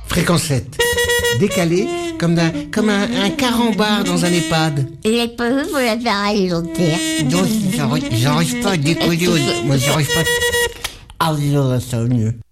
Fréquence 7. Décalé comme un carambar dans un EHPAD. Vous n'êtes pas vu pour la faire alimentaire? Non, j'arrive pas à décoller. Moi, j'arrive pas. Ah, là, ça va mieux.